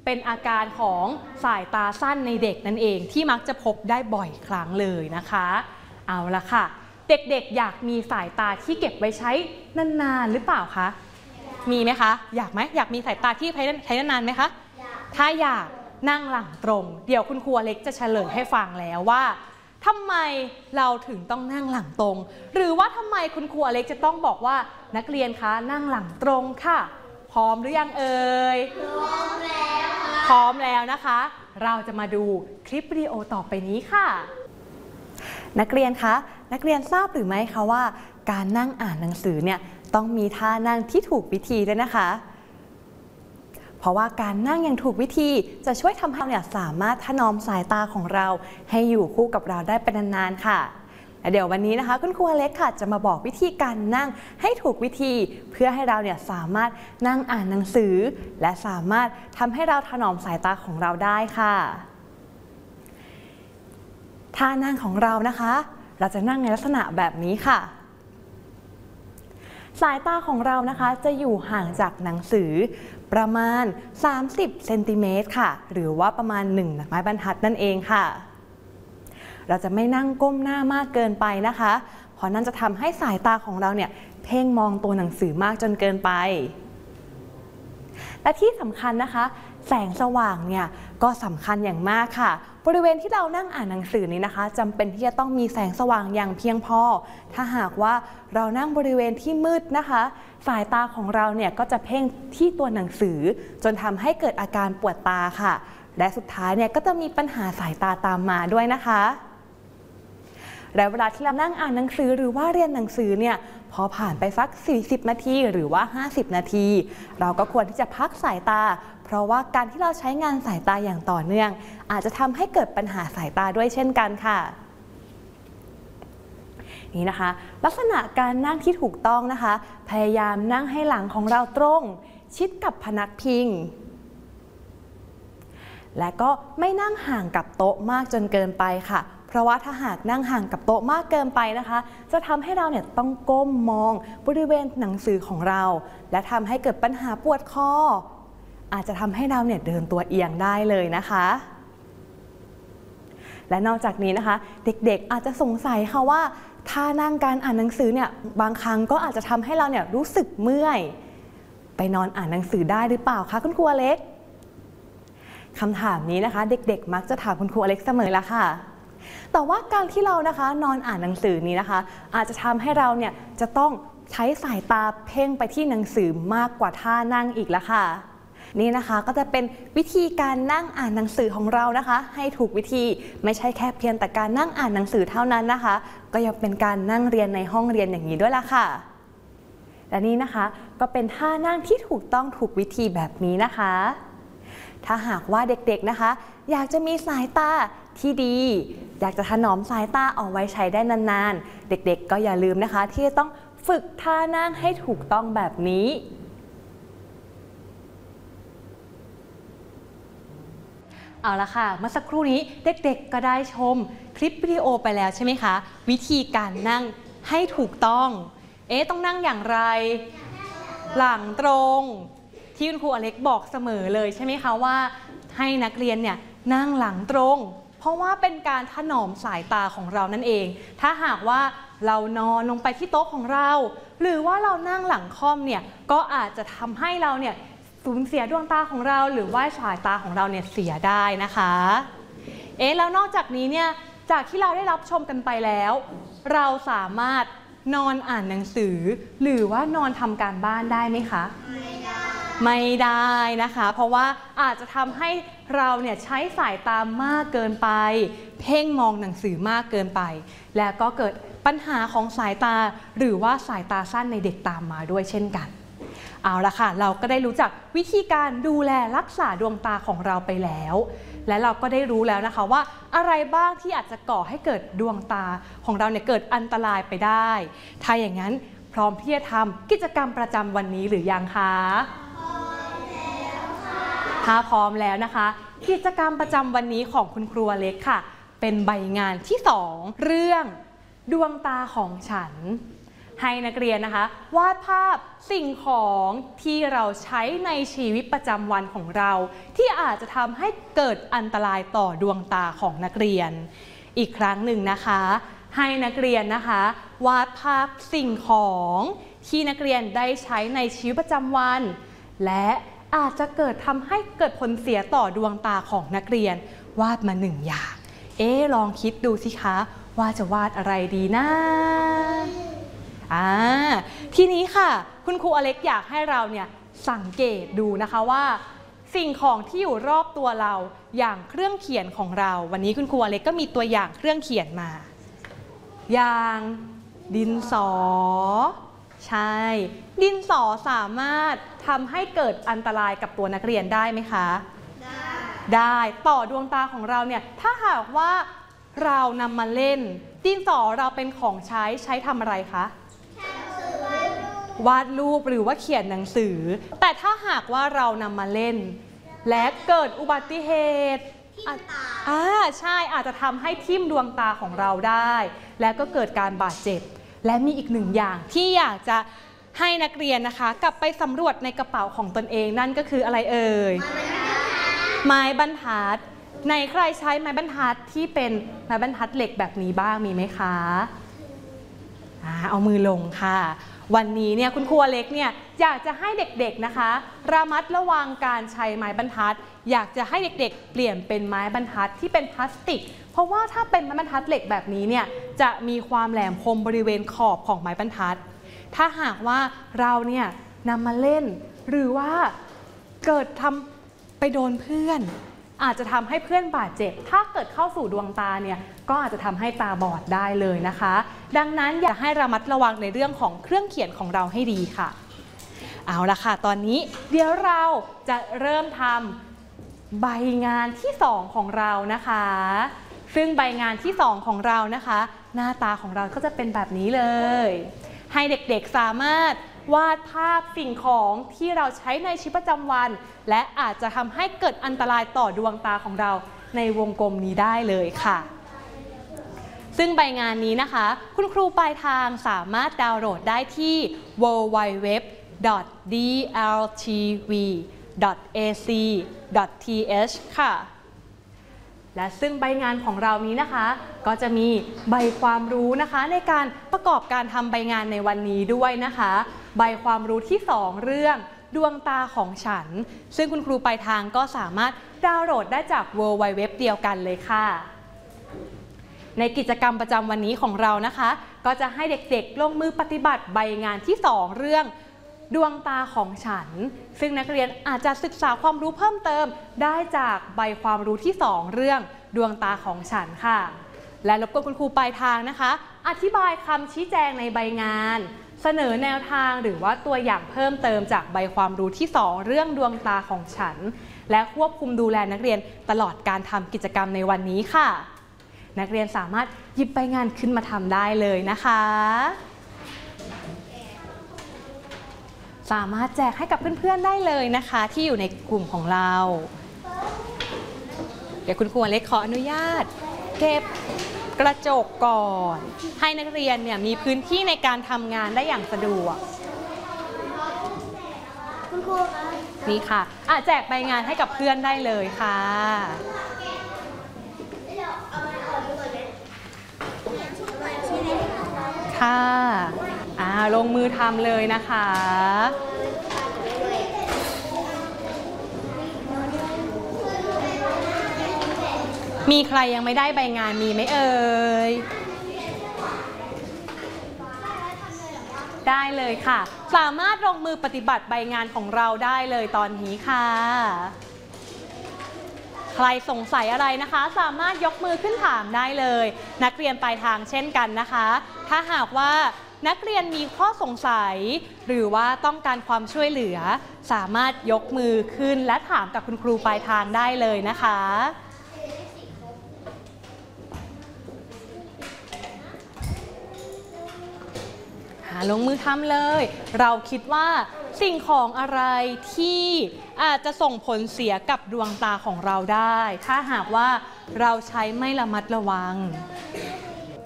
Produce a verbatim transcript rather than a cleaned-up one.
เป็นอาการของสายตาสั้นในเด็กนั่นเองที่มักจะพบได้บ่อยครั้งเลยนะคะเอาละค่ะเด็กๆอยากมีสายตาที่เก็บไว้ใช้นานๆหรือเปล่าคะมีไหมคะอยากไหมอยากมีสายตาที่ใช้นานๆไหมคะถ้าอยากนั่งหลังตรงเดี๋ยวคุณครูอเล็กจะเฉลยให้ฟังแล้วว่าทำไมเราถึงต้องนั่งหลังตรงหรือว่าทำไมคุณครูอเล็กจะต้องบอกว่านักเรียนคะนั่งหลังตรงค่ะพร้อมหรือยังเอ่ยพร้อมแล้วค่ะพร้อมแล้วนะคะเราจะมาดูคลิปวิดีโอต่อไปนี้ค่ะนักเรียนคะนักเรียนทราบหรือไม่คะว่าการนั่งอ่านหนังสือเนี่ยต้องมีท่านั่งที่ถูกวิธีด้วยนะคะเพราะว่าการนั่งอย่างถูกวิธีจะช่วยทำให้เราเนี่ยสามารถถนอมสายตาของเราให้อยู่คู่กับเราได้เป็นนานๆค่ะและเดี๋ยววันนี้นะคะคุณครูอเล็กค่ะจะมาบอกวิธีการนั่งให้ถูกวิธีเพื่อให้เราเนี่ยสามารถนั่งอ่านหนังสือและสามารถทำให้เราถนอมสายตาของเราได้ค่ะท่านั่งของเรานะคะเราจะนั่งในลักษณะแบบนี้ค่ะสายตาของเรานะคะจะอยู่ห่างจากหนังสือประมาณสามสิบเซนติเมตรค่ะหรือว่าประมาณหนึ่งไม้บรรทัดนั่นเองค่ะเราจะไม่นั่งก้มหน้ามากเกินไปนะคะเพราะนั่นจะทำให้สายตาของเราเนี่ยเพ่งมองตัวหนังสือมากจนเกินไปและที่สำคัญนะคะแสงสว่างเนี่ยก็สำคัญอย่างมากค่ะบริเวณที่เรานั่งอ่านหนังสือนี้นะคะจำเป็นที่จะต้องมีแสงสว่างอย่างเพียงพอถ้าหากว่าเรานั่งบริเวณที่มืดนะคะสายตาของเราเนี่ยก็จะเพ่งที่ตัวหนังสือจนทำให้เกิดอาการปวดตาค่ะและสุดท้ายเนี่ยก็จะมีปัญหาสายตาตามมาด้วยนะคะและเวลาที่เรานั่งอ่านหนังสือหรือว่าเรียนหนังสือเนี่ยพอผ่านไปสักสี่สิบนาทีหรือว่าห้าสิบนาทีเราก็ควรที่จะพักสายตาเพราะว่าการที่เราใช้งานสายตาอย่างต่อเนื่องอาจจะทำให้เกิดปัญหาสายตาด้วยเช่นกันค่ะนี่นะคะลักษณะการนั่งที่ถูกต้องนะคะพยายามนั่งให้หลังของเราตรงชิดกับพนักพิงและก็ไม่นั่งห่างกับโต๊ะมากจนเกินไปค่ะเพราะว่าถ้าหากนั่งห่างกับโต๊ะมากเกินไปนะคะจะทำให้เราเนี่ยต้องก้มมองบริเวณหนังสือของเราและทำให้เกิดปัญหาปวดคออาจจะทำให้เราเนี่ยเดินตัวเอียงได้เลยนะคะและนอกจากนี้นะคะเด็กๆอาจจะสงสัยค่ะว่าถ้านั่งการอ่านหนังสือเนี่ยบางครั้งก็อาจจะทำให้เราเนี่ยรู้สึกเมื่อยไปนอนอ่านหนังสือได้หรือเปล่าคะคุณครูอเล็กคำถามนี้นะคะเด็กๆมักจะถามคุณครูอเล็กเสมอละค่ะแต่ว่าการที่เรานะคะนอนอ่านหนังสือนี้นะคะอาจจะทำให้เราเนี่ยจะต้องใช้สายตาเพ่งไปที่หนังสือมากกว่าท่านั่งอีกละค่ะนี่นะคะก็จะเป็นวิธีการนั่งอ่านหนังสือของเรานะคะให้ถูกวิธีไม่ใช่แค่เพียงแต่การนั่งอ่านหนังสือเท่านั้นนะคะก็ยังเป็นการนั่งเรียนในห้องเรียนอย่างนี้ด้วยล่ะค่ะและนี่นะคะก็เป็นท่านั่งที่ถูกต้องถูกวิธีแบบนี้นะคะถ้าหากว่าเด็กๆนะคะอยากจะมีสายตาที่ดีอยากจะถนอมสายตาเอาไว้ใช้ได้นานๆเด็กๆก็อย่าลืมนะคะที่จะต้องฝึกท่านั่งให้ถูกต้องแบบนี้เอาละค่ะเมื่อสักครู่นี้เด็กๆก็ได้ชมคลิปวิดีโอไปแล้วใช่ไหมคะวิธีการนั่งให้ถูกต้องเอ๊ะต้องนั่งอย่างไรหลังตรงที่คุณครูอเล็กบอกเสมอเลยใช่ไหมคะว่าให้นักเรียนเนี่ยนั่งหลังตรงเพราะว่าเป็นการถนอมสายตาของเรานั่นเองถ้าหากว่าเรานอนลงไปที่โต๊ะของเราหรือว่าเรานั่งหลังค่อมเนี่ยก็อาจจะทำให้เราเนี่ยสูญเสียดวงตาของเราหรือว่าสายตาของเราเนี่ยเสียได้นะคะเอ๊ะแล้วนอกจากนี้เนี่ยจากที่เราได้รับชมกันไปแล้วเราสามารถนอนอ่านหนังสือหรือว่านอนทำการบ้านได้ไหมคะไม่ได้ไม่ได้นะคะเพราะว่าอาจจะทำให้เราเนี่ยใช้สายตามากเกินไปเพ่งมองหนังสือมากเกินไปแล้วก็เกิดปัญหาของสายตาหรือว่าสายตาสั้นในเด็กตามมาด้วยเช่นกันเอาละค่ะเราก็ได้รู้จักวิธีการดูแลรักษาดวงตาของเราไปแล้วและเราก็ได้รู้แล้วนะคะว่าอะไรบ้างที่อาจจะก่อให้เกิดดวงตาของเราเนี่ยเกิดอันตรายไปได้ถ้าอย่างนั้นพร้อมที่จะทำกิจกรรมประจำวันนี้หรือยังคะพร้อมแล้วค่ะถ้าพร้อมแล้วนะคะกิจกรรมประจำวันนี้ของคุณครูเล็กค่ะเป็นใบงานที่สองเรื่องดวงตาของฉันให้นักเรียนนะคะวาดภาพสิ่งของที่เราใช้ในชีวิตประจำวันของเราที่อาจจะทำให้เกิดอันตรายต่อดวงตาของนักเรียนอีกครั้งหนึ่งนะคะให้นักเรียนนะคะวาดภาพสิ่งของที่นักเรียนได้ใช้ในชีวิตประจำวันและอาจจะเกิดทำให้เกิดผลเสียต่อดวงตาของนักเรียนวาดมาหนึ่งอย่างเอ๊ะลองคิดดูสิคะว่าจะวาดอะไรดีนะอ่าทีนี้ค่ะคุณครูอเล็กอยากให้เราเนี่ยสังเกตดูนะคะว่าสิ่งของที่อยู่รอบตัวเราอย่างเครื่องเขียนของเราวันนี้คุณครูอเล็กก็มีตัวอย่างเครื่องเขียนมาอย่างดินสอใช่ดินสอสามารถทำให้เกิดอันตรายกับตัวนักเรียนได้ไหมคะได้ได้ต่อดวงตาของเราเนี่ยถ้าหากว่าเรานำมาเล่นดินสอเราเป็นของใช้ใช้ทำอะไรคะวาดรูปหรือว่าเขียนหนังสือแต่ถ้าหากว่าเรานำมาเล่นและเกิดอุบัติเหตุอ่าใช่อาจจะทำให้ทิ่มดวงตาของเราได้และก็เกิดการบาดเจ็บและมีอีกหนึ่งอย่างที่อยากจะให้นักเรียนนะคะกลับไปสำรวจในกระเป๋าของตนเองนั่นก็คืออะไรเอ่ยไม้บรรทัดในใครใช้ไม้บรรทัดที่เป็นไม้บรรทัดเหล็กแบบนี้บ้างมีไหมคะอ่าเอามือลงค่ะวันนี้เนี่ยคุณครูอเล็กเนี่ยอยากจะให้เด็กๆนะคะระมัดระวังการใช้ไม้บรรทัดอยากจะให้เด็กๆเปลี่ยนเป็นไม้บรรทัดที่เป็นพลาสติกเพราะว่าถ้าเป็นไม้บรรทัดเหล็กแบบนี้เนี่ยจะมีความแหลมคมบริเวณขอบของไม้บรรทัดถ้าหากว่าเราเนี่ยนำมาเล่นหรือว่าเกิดทำไปโดนเพื่อนอาจจะทำให้เพื่อนบาดเจ็บถ้าเกิดเข้าสู่ดวงตาเนี่ยก็อาจจะทำให้ตาบอดได้เลยนะคะดังนั้นอยากให้ระมัดระวังในเรื่องของเครื่องเขียนของเราให้ดีค่ะเอาละค่ะตอนนี้เดี๋ยวเราจะเริ่มทำใบงานที่สองของเรานะคะซึ่งใบงานที่สองของเรานะคะหน้าตาของเราก็จะเป็นแบบนี้เลยให้เด็กๆสามารถวาดภาพสิ่งของที่เราใช้ในชีวิตประจำวันและอาจจะทำให้เกิดอันตรายต่อดวงตาของเราในวงกลมนี้ได้เลยค่ะซึ่งใบงานนี้นะคะคุณครูปลายทางสามารถดาวน์โหลดได้ที่ ดับเบิลยู ดับเบิลยู ดับเบิลยู ดอท ดี แอล ที วี ดอท เอ ซี ดอท ที เอช ค่ะและซึ่งใบงานของเรานี้นะคะก็จะมีใบความรู้นะคะในการประกอบการทำใบงานในวันนี้ด้วยนะคะใบความรู้ที่สองเรื่องดวงตาของฉันซึ่งคุณครูปลายทางก็สามารถดาวน์โหลดได้จาก ดับเบิลยู ดับเบิลยู ดับเบิลยู เดียวกันเลยค่ะในกิจกรรมประจำวันนี้ของเรานะคะก็จะให้เด็กๆลงมือปฏิบัติใบงานที่สองเรื่องดวงตาของฉันซึ่งนักเรียนอาจจะศึกษาความรู้เพิ่มเติมได้จากใบความรู้ที่สองเรื่องดวงตาของฉันค่ะและรบกวนคุณครูปลายทางนะคะอธิบายคำชี้แจงในใบงานเสนอแนวทางหรือว่าตัวอย่างเพิ่มเติมจากใบความรู้ที่สองเรื่องดวงตาของฉันและควบคุมดูแลนักเรียนตลอดการทำกิจกรรมในวันนี้ค่ะนักเรียนสามารถหยิบใบงานขึ้นมาทำได้เลยนะคะสามารถแจกให้กับเพื่อนๆได้เลยนะคะที่อยู่ในกลุ่มของเราเดี๋ยวคุณครูอเล็กขออนุญาตเก็บกระจกก่อนให้นักเรียนเนี่ยมีพื้นที่ในการทำงานได้อย่างสะดวกคุณครูคะนี่ค่ะอ่ะแจกใบงานให้กับเพื่อนได้เลยค่ะค่ะอ่าลงมือทำเลยนะคะมีใครยังไม่ได้ใบงานมีไหมเอ่ยได้เลยค่ะสามารถลงมือปฏิบัติใบงานของเราได้เลยตอนนี้ค่ะใครสงสัยอะไรนะคะสามารถยกมือขึ้นถามได้เลยนักเรียนปลายทางเช่นกันนะคะถ้าหากว่านักเรียนมีข้อสงสัยหรือว่าต้องการความช่วยเหลือสามารถยกมือขึ้นและถามกับคุณครูปลายทางได้เลยนะคะลงมือทำเลยเราคิดว่าสิ่งของอะไรที่อาจจะส่งผลเสียกับดวงตาของเราได้ถ้าหากว่าเราใช้ไม่ระมัดระวัง